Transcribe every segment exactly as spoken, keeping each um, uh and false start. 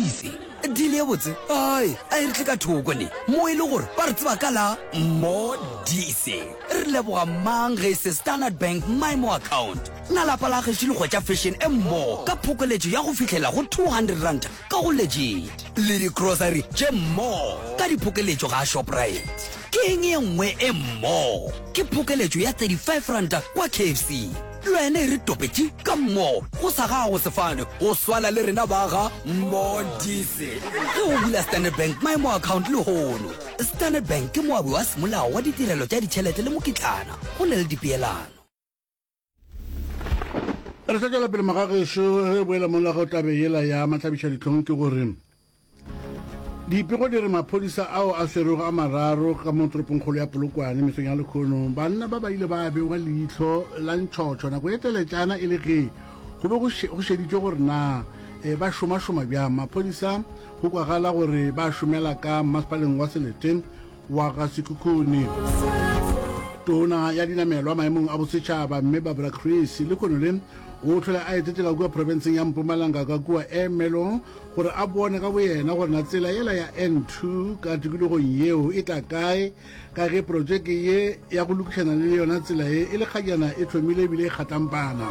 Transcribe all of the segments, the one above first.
modise dile ya botse ai a re tle ka thoko ne mo ile gore ba re tseba ka la modise re leboga mang ge se Standard Bank my mo account na la pala ge le go tša fashion e mo ka phokoletšo ya go fihlela go two hundred rand ka go legit le di grocery tše mo ka diphokoletšo ga Shoprite ke eng ye nngwe e mo ke phokoletšo ya thirty-five rand kwa K F C lwene re topetše ka mo go sa gago sefane go swala le rena ba ga modise ge o bula Standard Bank my mo account le hono Standard Bank ke moabi wa semolao wa ditirelo tša ditšhelete le mokitlana go le le dipeelano re sa tšwela pele magageso re boela mola go tabe yela ya matlhabiša ditlhong ke gore dipego di re maphodisa ao a swerego a mararo ka mo toropongkgolo ya Polokwane mesong ya Lekgono banna ba ba ile ba bewa leitlho la ntšhotšho nako e teletšana e le ge go be go šeditšwe gore na ba šomašoma bjang maphodisa go kwagala gore ba šomela ka masepaleng wa Selete wa ga Sekhukhune tona ya dinamelwa maemong a bosetšhaba mme Barbara Chris le kgono le o tlhola a etetela kua provinceng ya Mpumalanga ka kua Emelo gore a bone ka boyena gore na tsela yela ya N two ka tikologong yeo e tla kae ka ge projeke ye ya go lokišana le yona tsela ye e le kgajana e tlhomile ebile e kgatampana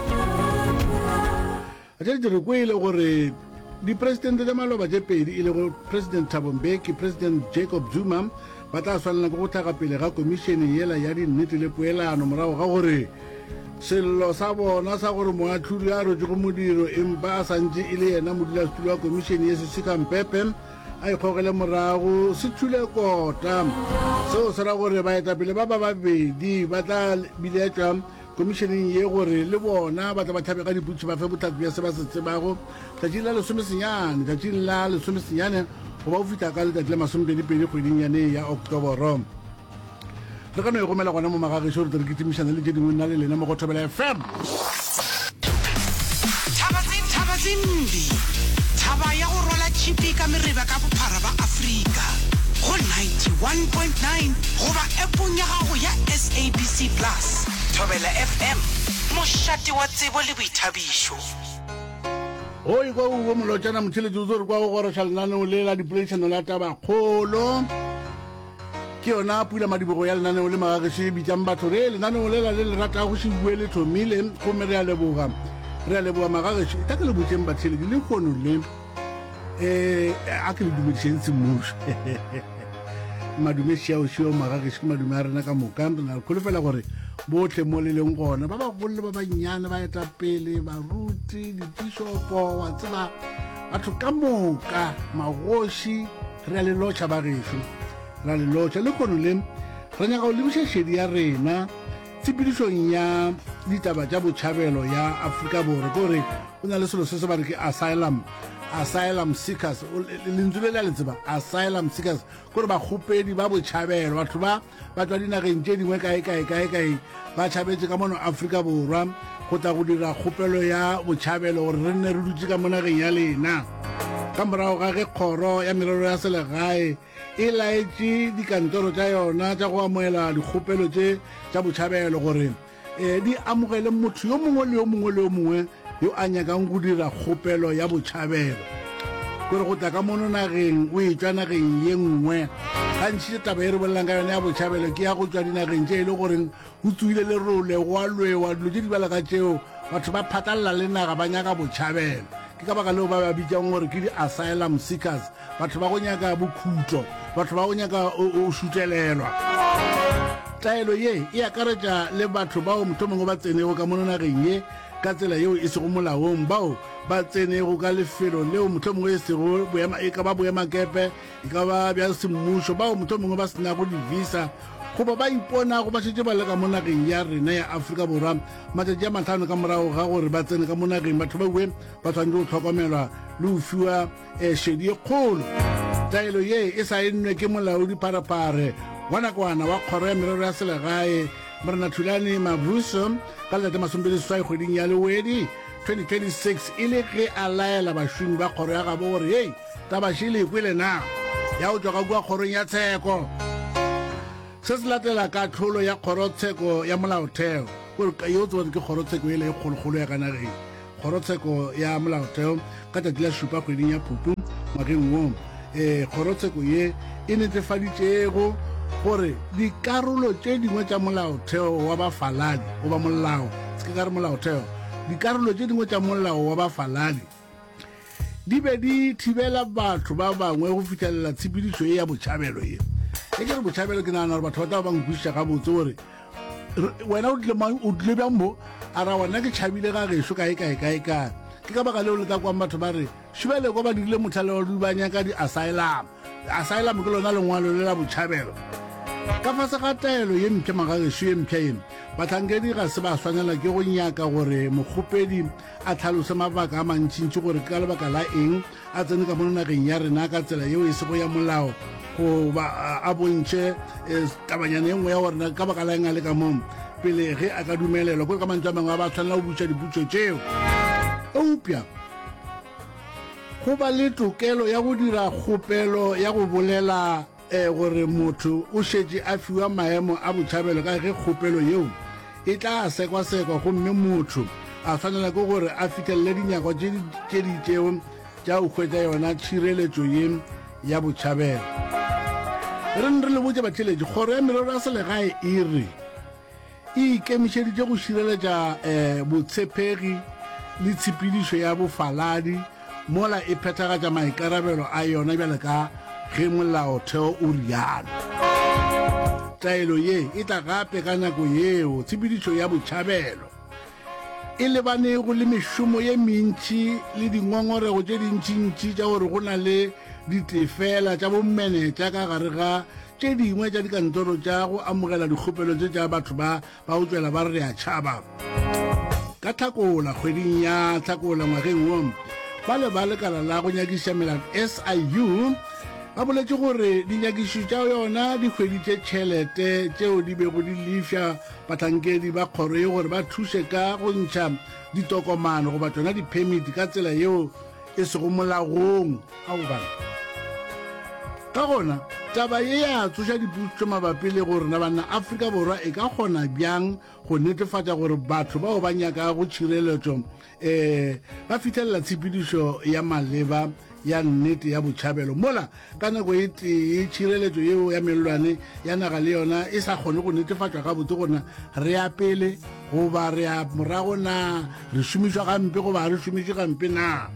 a tša dire ko e le gore dipresidente tša maloba tše pedi e le go president Thabo Mbeki president Jacob Zuma ba tla swanela ke go tlhaga pele ga komišene yela ya dinnete le poelano morago ga gore sello sa bona sa gore moatlhodi a rotse go modiro empa a santse e le yena modulasetulo wa komišene ye Sesika Mpepe a ikgogele morago se thule kota seo se ra gore baetapele ba ba babedi ba tla biletšwa komišeneng ye gore le bona ba tla ba thabega diputši ba fe botlhatsi bja se ba se tsebago tšatšing la lesomesenyane tšatšing la lesomesenyane go ba o fitlha ka letšatši la masomepedipedi kgweding yane ya Oktoboro re ka no e gomela gona mo magageso gore re ketimišana le tše dingwe nna le lena mo go Thobela F M thabatsindi thaba ya go rola tšhipi ka mereba ka bophara ba Afrika go ninety-one point nine goba epong ya gago ya S A B C plus Thobela F M mošate wa tsebo le boithabišo o e kwa uwe molotšana motheletši o re kwa go goroša lenaneo le la dipoleišano la tabakgolo ke yona pula madibogo ya lenaneo le magageso e bitšang batho re lenaneo lela le le rata go se bue le thomile gomme re a leboga re a leboga magageso ta ke le botšeng batheletši le kgono le um a ke le dumedišeng semmušo madume šiaošio magageso ke madume a rena ka moka re na re kgolofela gore botlhe mo le leng gona ba bagolo ba bannyane ba eta pele baruti dipishopo wa tseba batho ka moka magoši re a le lotšha ba gešo re a le lotšha le kgono le re nyaka go lebiša šedi ya rena tshepedišong ya ditaba tša botšhabelo ya Afrika Borwa ke gore o na le selo se se ba re ke asylum asylum seekers lentswe le le le tseba asylum seekers gore bakgopedi ba botšhabelo batho ba ba tšwa dinageng tše dingwe kae kae kae kae ba tšhabetse ka mono Afrika Borwa go tla go dira kgopelo ya botšhabelo gore re nne re dutse ka mo nageng ya lena ka morago ga ge kgoro ya merero ya selegae e laetše dikantoro tša yona tša go amoela dikgopelo tše tša botšhabelo gore um di amogele motho yo mongwe le yo mongwe le yo mongwe yo a nyakang go dira kgopelo ya botšhabelo kore go tla ka mono nageng o e tšwa nageng ye nngwe gantšhi taba e re bolelang ka yone ya botšhabelo ke ya go tšwa dinageng tše e le goreng go tsuile le role go a lwewa dilo tše di bala ka tšeo batho ba phatlalela le naga ba nyaka botšhabelo ke ka baka leo ba ba bitšang gore ke di-asylum seekers batho ba go nyaka bokhutlo batho ba go nyaka o šutelelwa taelo ye e akaretša le batho bao motho mongwe ba tsenego ka mono nageng ye ka tsela yeo e sego molaong bao ba tsenego ka lefelo leo motho mongwe e sego e ka ba boemakepe e ka ba bja semmušo bao motho mongwe ba senago di-visa goba ba iponago ba šetse ba le ka mo nageng ya rena ya Afrika Borwa matšatši a matlhano ka morago ga gore ba tsene ka mo nageng batho ba bue ba tshwanetse go tlhokomelwa le go fiwa um šedi e kgolo taelo ye e sa ennwe ke molaodi pharapare wa nakwana wa kgoro ya merero ya selegae morena Thulani Mavuso ka letsatsi masomepedi seswai kgweding ya Lewedi twenty twenty-six e le ge a laela bašomi ba kgoro ya gabo gore hei tabaši le kwele na ya go tswa ka kua kgorong ya tsheko se se latela ka tlholo ya kgorotsheko ya molaotheo gore yo tsewa ke kgorotsheko e le e kgologolo ya ka nageng kgorotsheko ya molaotheo ka tšatši la šupa kgweding ya Phupu ngwageng wo um kgorotsheko ye e netefaditšego gore dikarolo tše dingwe tša molaotheo wa bafaladi goba molao se ke ka re molaotheo dikarolo tše dingwe tša molao wa bafaladi di be di thibela batho ba bangwe go fitlhelela tshepedišo ye ya botšhabelo ye e ke re botšhabelo ke nagana gore batho ba tla ba nkwešiša gabotse gore wena o tlile bjang mo a ra wona ke tšhabile ga gešo kae kae kae kae ke ka baka leo le tla kwang batho ba re šubele ko ba dirile motlhalelo di banyaka di-asylum asylum ke lona lengwalo le la botšhabelo ka fase ga taelo ye mpša magagešo ye mpša eno batlhankedi ga se ba swanela ke go nyaka gore mokgopedi a tlhalose mabaka a mantšintši gore ka lebaka la eng a tsene ka mo nageng ya rena ka tsela yeo e sego ya molao go ba a bontšhe tabanyana e nngwe ya gorena ka baka la eng a le ka mong pele ge a ka dumelelwa kore ka mantšo a mangwe a ba tshwanela go butša diputso tšeo eupša go ba le tokelo ya go dira kgopelo ya go bolela um gore motho o šetše a fiwa maemo a botšhabelo ka ge kgopelo yeo e tla sekwa-sekwa gomme motho a tshwanela ke gore a fitlhelele dinyako tše di tšeo tša go hwetša yona tšhireletšo ye ya botšhabelo re ne re le botse batheletši kgoro ya merero ya selegae e re e ikemišeditše go šireletša um botshepegi le tshepedišo ya bofaladi mola e phethagatša maikarabelo a yona bjale ka ge molaotheo o rialo taelo ye e tla gape ka nako yeo tshepedišo ya botšhabelo e lebanego le mešomo ye mentši le dingongorego tše dintšintši tša gore go na le ditefela tša bomenetša ka gare ga tše dingwe tša dikantoro tša go amogela dikgopelo tše tša batho ba ba go tswela ba re a tšhaba ka hlakola kgweding ya hlakola ngwageng wo ba le ba lekala la go nyakiša melao S I U ba boletše gore dinyakišo tša yona di hweditše tšhelete tšeo di bego di lefša bahlankedi ba kgoro ye gore ba thuše ka go ntšha ditokomane goba tsona di-permit ka tsela yeo e sego molagong a gobana ka gona taba ye ya tsoša diputso mabapi le gore na banna Afrika Borwa e ka kgona bjang go netefatša gore batho bao ba nyaka go tšhireletšo um ba fitlhelela tshepedišo ya maleba ya nnete ya botšhabelo mola ka nako e tee tšhireletšo yeo ya melelwane ya naga le yona e sa kgone go netefatšwa gabotse gona re ya pele goba re ya morago na re šomišwa gampe goba re šomiše gampe na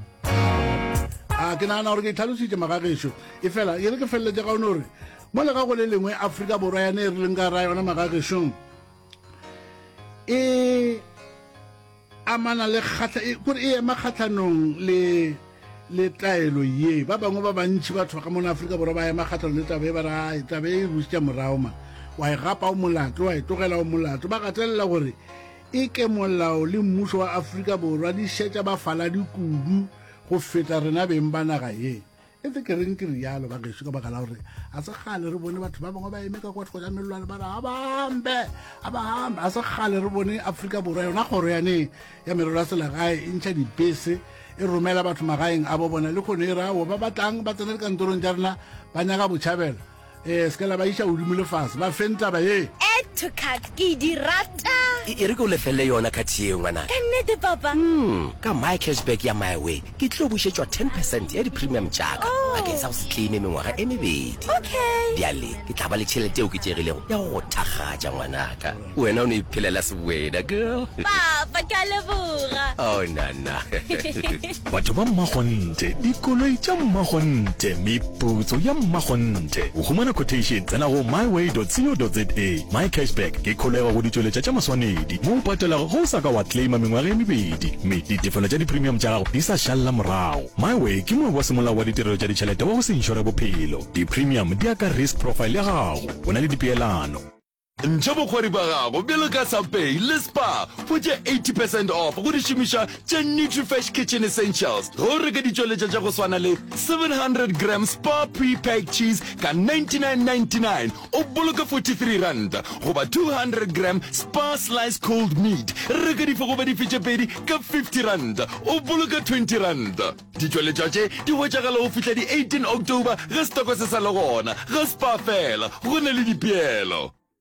a ke nagana gore ke itlhalositše magagešo e fela e re ke feleletše gaone gore mola ka go le lengwe Afrika Borwa yane e rileng ka ra yona magagešong e amana le kore e ema kgatlhanong le le taelo ye ba bangwe ba bantši batho ka mona Afrika Borwa ba ema kgatlhanong le tabe ba ra tabe e busitša morago ma wa e gapa o molato wa e tlogela o molato ba gatelela gore e ke molao le mmušo wa Afrika Borwa di šetša bafaladi kudu go feta rena beng ba naga ye e tse ke reng ke rialo ba gešo ka baka la gore a se gale re bone batho ba bangwe ba eme ka kwatho tša melelwane ba ra a bambe a ba hambe a se gale re bone Afrika Borwa yona kgoro yane ya merero ya selegae e ntšha dibese e romela batho magaeng a bo bona le kgone e rao ba batlang ba tsene le kantorong tša rena ba nyaka botšhabela um se ke la ba iša godimo lefase ba fentaba ye to cut ke di rata e re go lefelle yona khathi e ngwana ka nnete papa mm ka my cashback ya my way ke tlo bušetšwa ten percent ya di premium jaaka ga ke sa go claim mengwaga e mebedi okay diale ke tla ba le tšhelete eo ke tšerilego ya go thakgatša ngwanaka wena o ne iphelela sewena girl papa ka leboga oh nana batho ba mmagonte dikoloi tša mmagonte meputso ya mmagonte o humana quotation tsena go myway dot co dot za my cashback ke kholego go ditšweletša tša maswanedi mo o patelago go o sa ka wa claima mengwaga e mebedi mme ditefelo tša di-premium tša gago di sa šalela morago myway ke moe wa semolao wa ditirelo tša ditšhelete wa go se inšore bophelo di-premium di aka risk profile ya gago o na le dipeelano ntšha bokgwari ba gago bjelo ka sapay le spa go tše eighty percent off go di šomiša tša nutrifresh kitchen essentials go reka ditšweletša tša go swana le seven hundred gram spa pre-packed cheese ka ninety-nine ninety-nine o boloka forty-three rand goba two hundred gram spa slice cold meat reka dife goba difetše pedi ka fifty rand o boloka twenty rand ditšweletša tše di hwetšagala go fihla di eighteen october ge stoko se sa le gona ge spa fela go na le dipeelo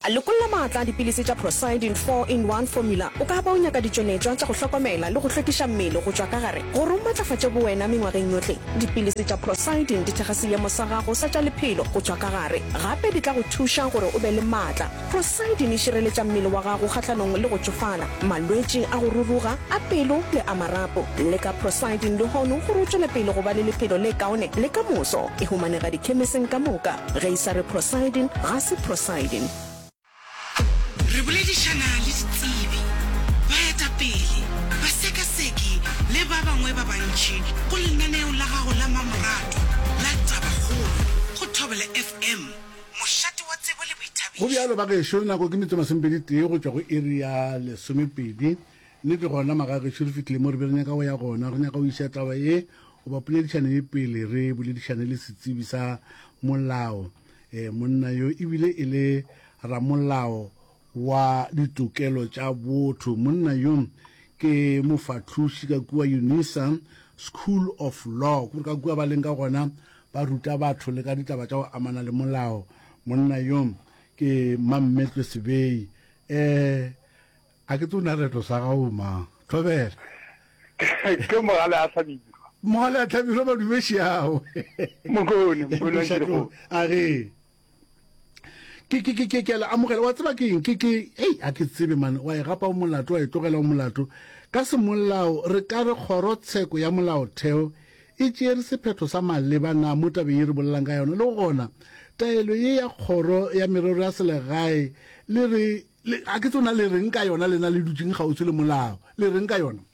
a lekolla maatla dipilisi tša Prosidin four in one formula o ka ba o nyaka ditšonetšwa tša go hlokomela le go hlwekiša mmele go tšwa ka gare gore o matlafatše bowena mengwageng yohle. Dipilisi tša Prosidin di thekga seemo sa gago sa tša lephelo go tšwa ka gare gape di tla go thuša gore o be le maatla. Prosidin e šireletša mmele wa gago kgahlanong le go tšofala malwetši a go ruruga a pelo le a marapo. Le ka Prosidin le hono gore o tšwele pele go ba le lephelo le kaone le ka moso e humanega dikhemiseng ka moka ge e sa re Prosidin ga se Prosidin. Re boledišana le ditsebi baetapele basekaseki le ba bangwe ba bantši go lenaneo la gago la mamoratwa la tabakgolo go Thobela F M mošate wa tsebo le boithabišo. Go bjalo ba gešo nako ke metso masomepedi tee go tšwa go iri ya lesomepedi nnete gona magagešo re fitlhile mo re be re nyaka go ya gona re nyaka go iša taba ye go ba poledišane ye pele re boledišane le setsebi sa molao um monna yo ebile e le ramolao wa ditokelo tša botho. Monna yo ke mofatloši ka kua Unisa School of Law gore ka kua ba leng ka gona ba ruta batho le ka ditaba tša go amana le molao. Monna yo ke Mammetlo Sebei um a ke tsona reto sa gago ma Thobela ke mogale a tlhabilo mogale a tlhabilo ba dumeši yago mokone mokone a ge ke ke ke ke ke la amogela wa tseba ke ke ke ei a ke tsebe man wa e gapa o molato wa e tlogela o molato ka se molao re ka re kgoro tsheko ya molao theo e tšere sephetho sa malebana mo tabe ye re bolelang ka yona le gona taelo ye ya kgoro ya merero ya selegae le re a ke tsona le reng ka yona lena le dutseng gautse le molao le reng ka yona.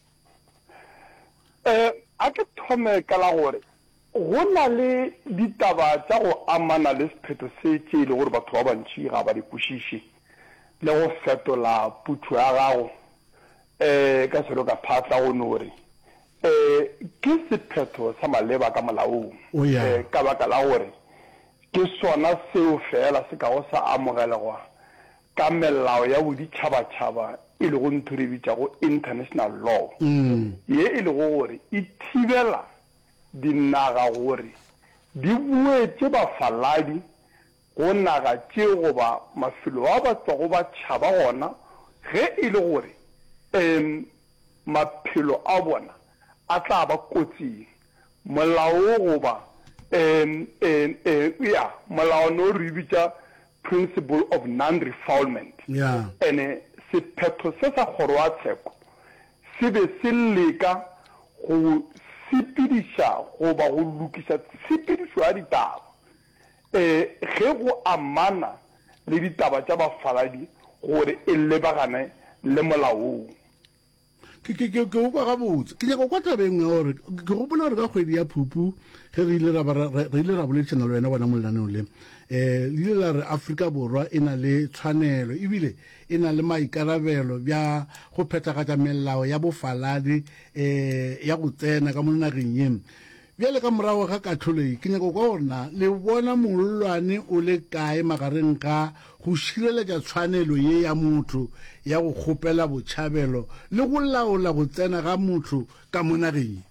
um a ke thome ka la gore go na le ditaba tša go amana le sephetho se tše e le gore batho ba bantši ga ba di kwešiše le go fetola putho ya gago um ka selo ka phatla go no re um ke sephetho sa maleba ka molaong um ka baka la gore ke sona seo fela se ka go sa amogelegwa ka melao ya boditšhabatšhaba e le go ntho re bitša go international law ye e le go gore e thibela dinaga gore di buetse bafaladi go naga tše goba mafelo a ba tswa go ba tšhaba gona ge e le gore um maphelo a bona a tla ba kotsing molao goba um ya molao no re bitša principle of non-refoulement ene sephetho se sa kgoro wa tsheko se be se leka go sepediša goba go lokiša tshepedišo ya ditaba um ge go amana le ditaba tša bafaladi gore e lebagane le molaong. ke ke ke go ba gabotse ke nyaka kwa tabeng gore ke gopola gore ka kgwedi ya Phupu ge re ile ra re ile ra boledišana le wena bona mo lenaneong le um le ile la re Afrika Borwa e na le tshwanelo ebile e na le maikarabelo bja go phethagatša melao ya bofaladi um ya go tsena ka mo nageng ye bjale ka morago ga katholoi ke nyako kwa gorena le bona mololwane o le kae magareng ga go šireletša tshwanelo ye ya motho ya go kgopela botšhabelo le go laola go tsena ga motho ka mo nageng.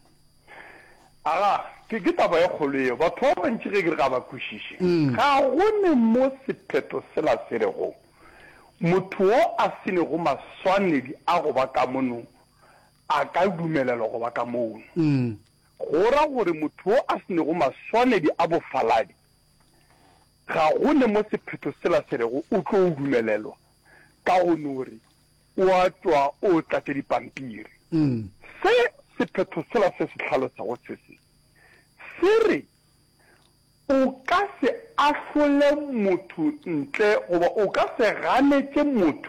aga ke ke taba e kgolo eo batho ba bantši ge ke re ga ba kwešiše ga gone mo sephetho sela se rego motho o a senego maswanedi a go ba ka mono a ka dumelelwa go ba ka mono go ra gore motho o a senego maswanedi a bofaladi ga gone mo sephetho sela se rego o tlo o dumelelwa ka gone gore o a tswa o tlatse dipampiri se sephetho sela se se tlhalosa go se se se re o ka se ahlole motho ntle goba o ka se ganetse motho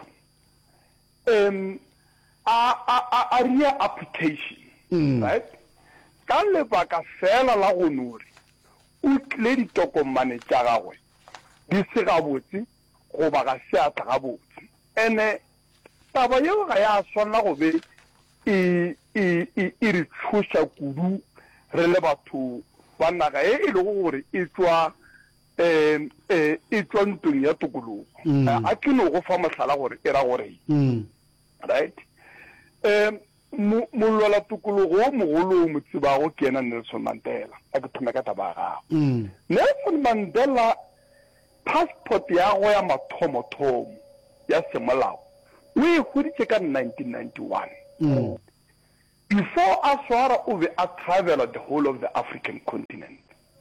um a a a real application right ka lebaka fela la go nore o tle ditokomane tša gagwe di se gabotse goba ga se a tla gabotse ene taba yeo ga ya swanela go be e e e re tshoša kudu re le batho ba naga e e le gore e tswa um e tswa ntong ya tokologo a ke no go fa mohlala gore e ra gore right um molwela tokologo o mogolo o mo tsebago ke ena Nelson Mandela a ke thome ka taba ya gago Nelson Mandela passport ya go ya mathomo-thomo ya semolao o e hweditše ka nineteen ninety-one Mm. before a swara o be a travela the whole of the African continent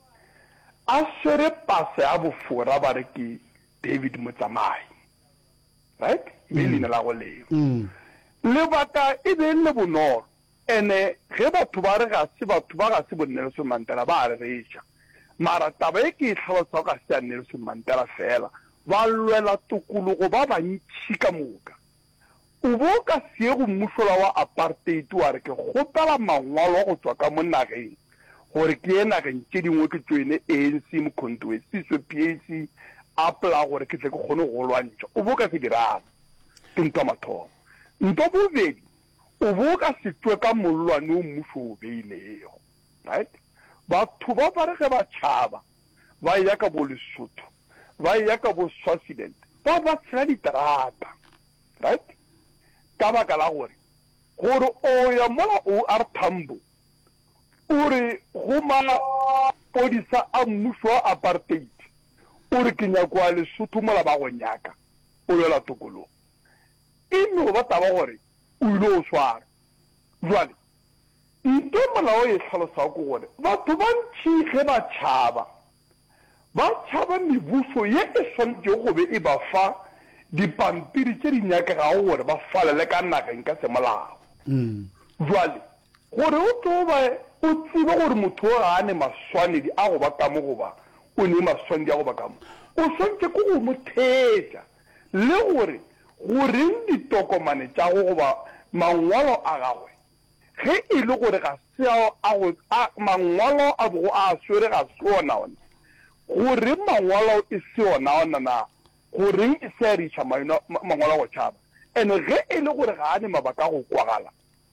a swere pase ya bofora ba re ke David Motsamai, right? e be leina la go leo Mm. lebaka e be le bonolo ene ge batho ba re ga se batho ba ga se bo Nelson Mandela ba re reja mara taba e ke e tlhalosa ga se ya Nelson Mandela fela ba lwela tokologo ba bantši ka moka o bo ka se go mmušola wa apartheid wa re ke gopela mangwalo go tswa ka mo nageng gore ke e nageng tše dingwe ke tšoene A N C Mkhonto we Sizwe P A C apela gore ke tle ke kgone go lwantšha o bo ka se dirang ke ntwa mathomo ntwa bobedi o bo ka se tšwe ka mollwane o mmušo o beilego, right? Batho ba ba re ge ba tšhaba ba ya ka bo Lesotho ba ya ka bo Swaziland ba ba tshela diterata, right? ka baka la gore gore o ya mola O R Tambo o re go mapodisa a mmušo wa apartheid o re ke nyakwa Lesotho mola ba go nyaka o lwela tokologo e no ba taba gore o ile o swara jwale nto molao e tlhalosa ko gore batho ba ntši ge ba tšhaba ba tšhaba mebuso ye e swantšego go be e ba fa dipampiri tše di nyakegago gore ba falele ka nageng ka semolao jwale gore o tlo ba o tsebe gore motho o ga a ne maswanedi a go ba kamo goba o ne maswanedi a go ba kamo o swantše ko go mo thetša le gore goreng ditokomane tša go goba mangwalo a gagwe ge e le gore ga se a mangwalo a bogo a swere ga se ona ona gore mangwalo e se ona ona na goreng e se a reša mangwalo go tšhaba ene ge e le gore ga a ne mabaka go kwagala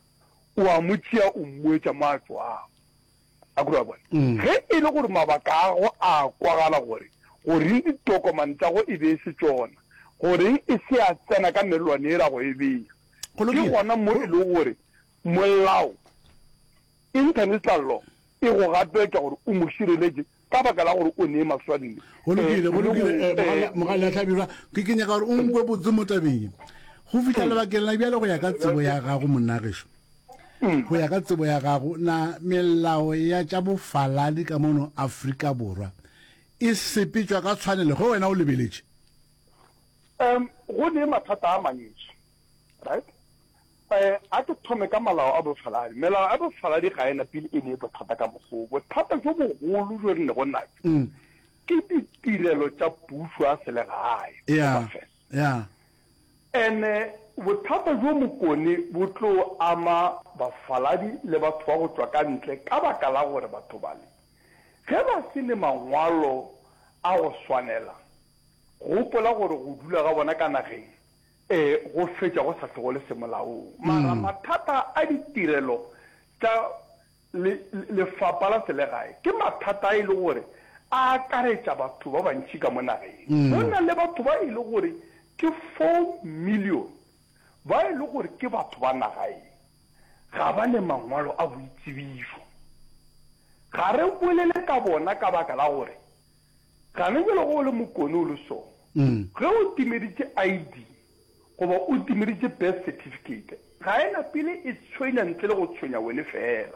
o a motšea o mmuetša matso ao a kore wa bone ge e le gore mabaka ago a kwagala gore goreng ditokomane tša go e be se tsona goreng e se a tsena ka melwane e rago e beya ke gona mo e le gore molao international law e go gapetša gore o mo šireletše ka baka la gore o nee maswanile go lokile go lokile mogale a tlhabirwa ke ke nyaka gore o nkwe botse mo tabeng go fitlha lebakeng la bjale go ya ka tsebo ya gago monnageso go ya ka tsebo ya gago na melao ya tša bofaladi ka mono Afrika Borwa e sepetšwa ka tshwanelo go wena o lebeletše um go ne mathata a mantši, right? eh a ke thome ka malao a bofaladi melao a bofaladi ga ena pele e ne bothata ka mogo bothata jo bogolo jo re ne go nna ke ditirelo tša puso a selegae ya ya ene bothata jo mokone bo tlo ama bafaladi le batho ba go tswa ka ntle ka baka la gore batho bale ge ba se le mangwalo a go swanela go pola gore go dula ga bona ka nageng eh go fetša go sa tlhole semolaong mara mathata a ditirelo tša lefapha la selegae ke mathata a e le gore a akaretša batho ba bantši ka mo nageng go na le batho ba e le gore ke four million ba e le gore ke batho ba nagaeng ga ba le mangwalo a boitsebišo ga re bolele ka bona ka baka la gore ga ne jalo go le mokone o le so ge o timeditše I D goba o timeditše birth certificate ga ena pele e tshwenya ntle le go tshwenya wene fela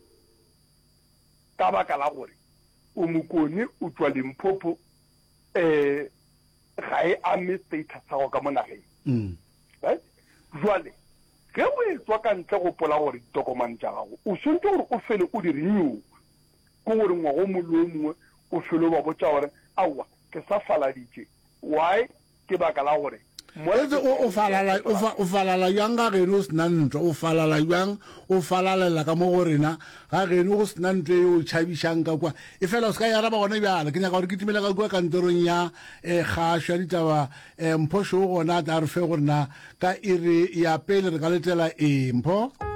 ka baka la gore o mokone o tswa Limpopo um ga e ame status sa go ka mo nageng right jwale ge o e tswa ka ntle go pola gore ditokomane tša gago o swantse gore o fele o di renew ko gore ngwago molo o mongwe o fele o ba botša gore aowa ke sa faladitše why ke baka la gore o falala o falala yang ga geno o sena ntwa o falala yang o falalela ka mo go rena ga geno go sena ntwa e o tšhabišang ka kwa e fela o se ka ya raba gona bjala ke nyaka gore ke timela ka kua kantorong ya kgašo ya ditaba mpho šoo gona a ta re fe gore na ka iri ya pele re ka letela e mpho